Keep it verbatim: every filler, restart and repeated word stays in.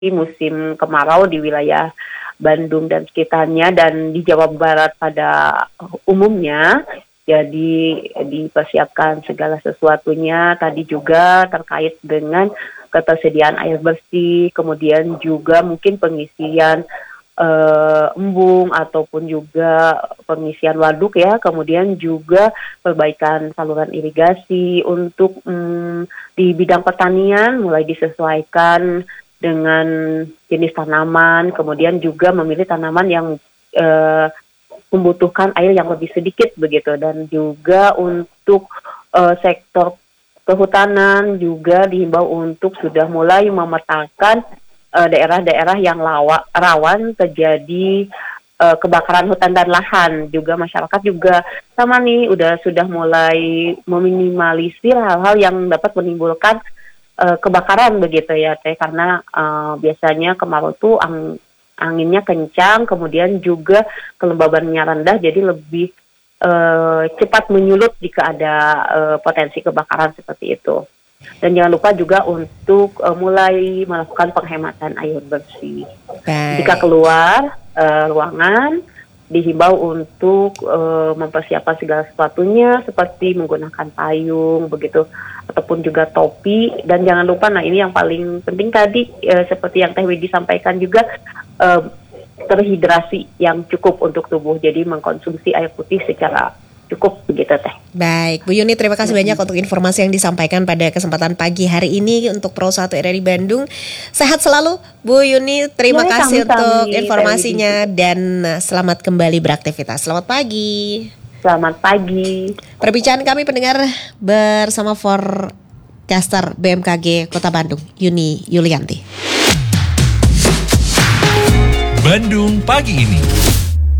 musim kemarau di wilayah Bandung dan sekitarnya dan di Jawa Barat pada umumnya. Jadi dipersiapkan segala sesuatunya tadi juga terkait dengan ketersediaan air bersih, kemudian juga mungkin pengisian uh, embung ataupun juga pengisian waduk ya, kemudian juga perbaikan saluran irigasi untuk um, di bidang pertanian mulai disesuaikan dengan jenis tanaman, kemudian juga memilih tanaman yang uh, membutuhkan air yang lebih sedikit begitu, dan juga untuk uh, sektor kehutanan juga dihimbau untuk sudah mulai memetakan uh, daerah-daerah yang lawa, rawan terjadi uh, kebakaran hutan dan lahan. Juga masyarakat juga sama nih udah sudah mulai meminimalisir hal-hal yang dapat menimbulkan uh, kebakaran begitu ya teh, karena uh, biasanya kemarau tuh ang anginnya kencang, kemudian juga kelembabannya rendah, jadi lebih uh, cepat menyulut jika ada uh, potensi kebakaran seperti itu. Dan jangan lupa juga untuk uh, mulai melakukan penghematan air bersih. Baik. Jika keluar uh, ruangan, dihimbau untuk uh, mempersiapkan segala sesuatunya seperti menggunakan payung begitu, ataupun juga topi. Dan jangan lupa, nah ini yang paling penting tadi uh, seperti yang Teh Widi sampaikan juga, uh, terhidrasi yang cukup untuk tubuh, jadi mengkonsumsi air putih secara cukup begitu Teh. Baik, Bu Yuni, terima kasih banyak untuk informasi yang disampaikan pada kesempatan pagi hari ini untuk Pro satu R R I Bandung. Sehat selalu Bu Yuni, terima ya, kasih sami-sami untuk informasinya dan selamat kembali beraktivitas. Selamat pagi. Selamat pagi. Perbincangan kami pendengar bersama forecaster B M K G Kota Bandung, Yuni Yulianti. Bandung pagi ini.